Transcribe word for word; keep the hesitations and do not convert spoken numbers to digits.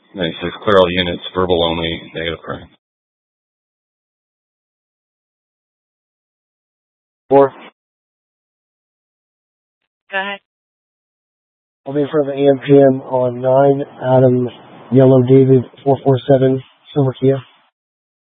ninety-six, clear all units, verbal only, negative current. Four. Go ahead. I'll be in front of the A M P M on nine, Adam, Yellow David, four four seven, Silver Kia.